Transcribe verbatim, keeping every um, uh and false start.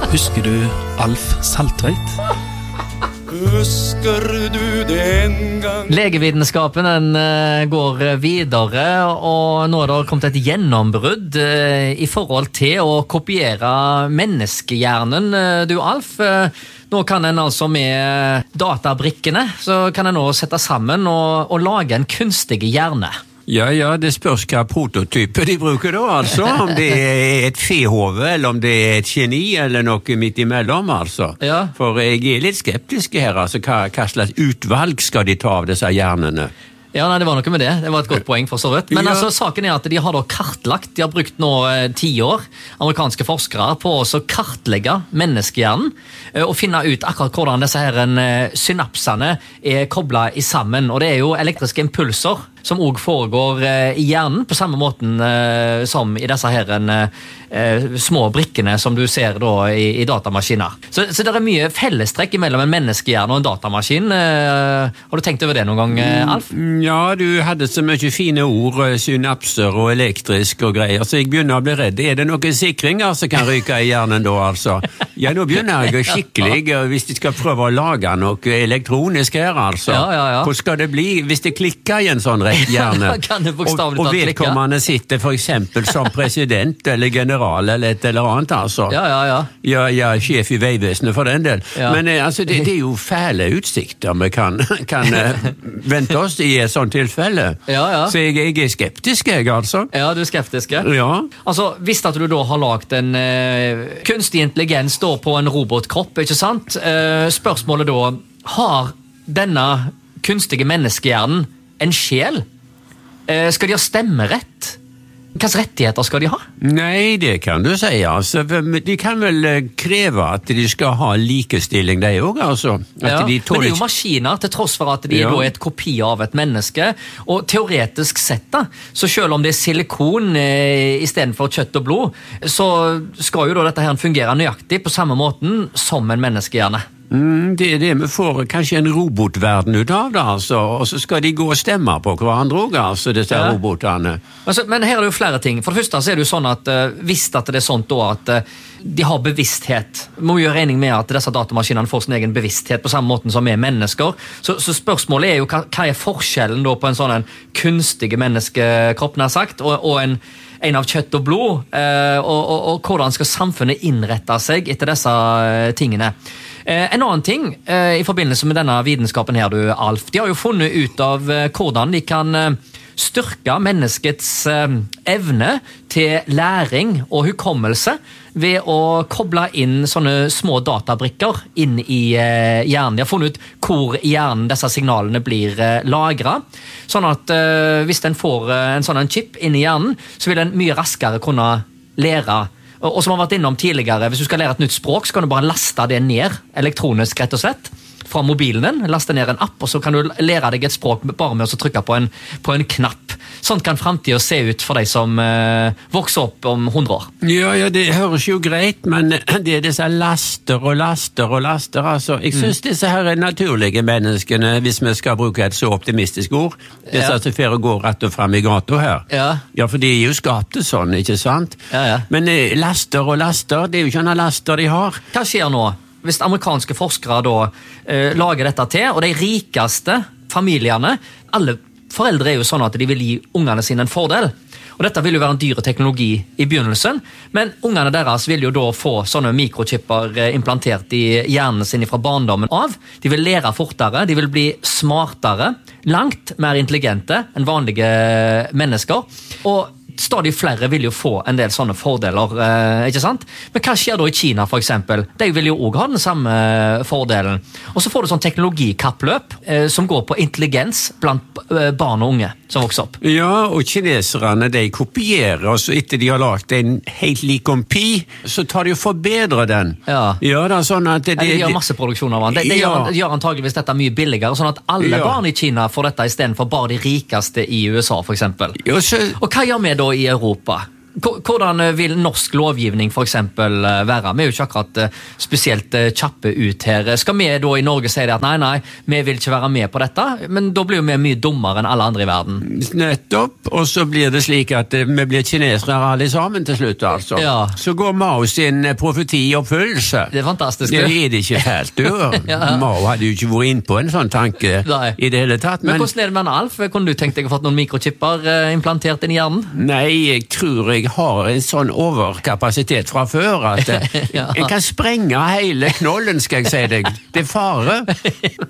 Husker du Alf Saltveit? Husker du den gang? Legevitenskapen den uh, går videre, og nå har det kommet et gjennombrudd uh, i forhold til å kopiere menneskehjernen. Uh, du, Alf, uh, nå kan en altså med databrikkene, så kan en nå sette sammen og, og lage en kunstig hjerne. Ja, ja, det spørs hva prototype de bruker da, altså. Om det er et fehove, eller om det er et geni, eller noe midt imellom, altså. Ja. For jeg er litt skeptisk her, altså. Hva, hva slags utvalg skal de ta av disse hjernene? Ja, nei, det var noe med det. Det var et godt poeng for så vidt. Men Ja. altså, saken er at de har da kartlagt, de har brukt nå eh, ti år, amerikanske forskere, på å så kartlegge menneskehjernen, eh, og finne ut akkurat hvordan disse her eh, synapsene er koblet i sammen. Og det er jo elektriske impulser som også foregår eh, i hjernen, på samme måten eh, som i disse her eh, små brikkene som du ser da i, i datamaskiner. Så, så det er mye fellestrekk mellom en menneskehjerne og en datamaskin. Eh, har du tenkt over det noen gang, eh, Alf? Ja, du hadde så mye fine ord, synapser og elektrisk og greier, så jeg begynner å bli redd. Er det noen sikringer som kan ryke i hjernen da, altså? Ja, nå begynner jeg skikkelig, hvis de skal prøve å lage noe elektronisk her, altså. Ja, ja, ja. Hvor skal det bli hvis det klikker i en sånn rett hjerne? Kan det og, bokstavelig og talt klikke? vedkommende sitter for eksempel som president eller general eller et eller annet, altså. Ja, ja, ja. Ja, ja, sjef i Veivesenet for den del. Ja. Men eh, altså, det, det er jo fæle utsikter vi kan, kan eh, vente oss i et sånt tilfelle. Ja, ja. Så jeg, jeg er skeptisk, jeg, altså. Ja, du er skeptisk. Ja. Altså, hvis at du da har lagt en eh, kunstig intelligens da på en robotkropp, ikke sant? Eh, spørsmålet da, har denne kunstige menneskehjernen en sjel? Eh, skal de ha stemmerett? Hvilke rettigheter skal de ha? Nei, det kan du si, altså. De kan vel eh, kreve at de skal ha likestilling, de også, altså. At Ja, de men tåler det er jo maskiner, til tross for at de Ja. da er et kopi av et menneske. Og teoretisk sett da, så selv om det er silikon eh, i stedet for kjøtt og blod, så skal jo da dette her fungere nøyaktig på samme måten som en menneskehjerne. Mm, det er det vi får kanskje en robotverden ut av det, altså. Og så skal de gå og stemme på hverandre også, altså, disse Ja. roboterne. Altså, men her er det jo flere ting. For det første så er det jo sånn at uh, hvis at det er sånn da at uh, de har bevissthet, må jo gjøre regning med at disse datamaskinene får sin egen bevissthet på samme måten som vi er mennesker. Så, så spørsmålet er jo hva, hva er forskjellen da på en sånn en kunstig menneskekropp, nær sagt, og, og en en av kjøtt og blod, uh, og, og, og hvordan skal samfunnet innrette seg etter disse uh, tingene. Eh, en annen ting eh, i forbindelse med denne vitenskapen her, du, Alf, de har jo funnet ut av eh, hvordan de kan eh, styrke menneskets eh, evne til læring og hukommelse ved å koble inn sånne små databrikker inn i eh, hjernen. De har funnet ut hvor i hjernen disse signalene blir eh, lagret, sånn at eh, hvis den får eh, en sånn en chip inn i hjernen, så vil den mye raskere kunne lære. Og som har vært innom tidligere, hvis du skal lære et nytt språk, så kan du bare laste det ned elektronisk, rett og slett, fra mobilen din, laste ned en app, og så kan du lære deg et språk bare med å trykke på en, på en knapp. Sånn kan fremtiden se ut for deg som eh, vokser opp om hundre år. Ja, ja, det høres jo greit, men det er disse laster og laster og laster, altså. Jeg synes mm. disse her er naturlige menneskene, hvis vi skal bruke et så optimistisk ord, disse Ja. som fer å gå rett og frem i gata her. Ja. Ja, for de er jo skapt sånn, ikke sant? Ja, ja. Men eh, laster og laster, det er jo ikke noen laster de har. Hva skjer nå hvis amerikanske forskere da eh, lager dette til, og de rikeste familiene, alle foreldre er jo sånn at de vil gi ungene sine en fordel, og dette vil jo være en dyre teknologi i begynnelsen, men ungene deres vil jo da få sånne mikrochipper eh, implantert i hjernen sin fra barndommen av. De vil lære fortere, de vil bli smartere, langt mer intelligente enn vanlige mennesker, og stadig flere vil jo få en del sånne fordeler, eh, ikke sant? Men hva skjer da i Kina, for eksempel? De vil jo også ha den samme fordelen. Og så får du sånn teknologikappløp eh, som går på intelligens blant eh, barn og unge som vokser opp. Ja, og kineserne, de kopierer, og så etter de har lagt en helt lik kopi, så tar de og forbedrer den. Ja. Ja, det er sånn at... Det, De gjør masse produksjon av den. De, de, Ja. gjør, de gjør antageligvis dette mye billigere, sånn at alle Ja. barn i Kina får dette i stedet for bare de rikeste i U S A, for eksempel. Ja, så, Og hva gjør vi da i Europa? K- Hvordan vil norsk lovgivning for eksempel være? Vi er jo ikke akkurat eh, spesielt eh, kjappe ut her. Skal vi da i Norge si det at nei, nei, vi vil ikke være med på dette, men da blir jo vi mye dummere enn alle andre i verden. Nettopp, og så blir det slik at eh, vi blir kinesere alle sammen til slutt, altså. Ja. Så går Mao sin eh, profeti i oppfyllelse. Det er fantastisk. Det er det ikke helt, du. Ja. Mao hadde jo ikke vært inn på en sånn tanke Nei. i det hele tatt. Men, men hvordan er det med Alf? Kunne du tenkt deg å fått noen mikrochipper eh, implantert inn i hjernen? Nei, jeg tror jeg har en sånn overkapasitet fra før at eh, Ja. jeg kan sprenge hele knollen, skal jeg si deg. Det er fare.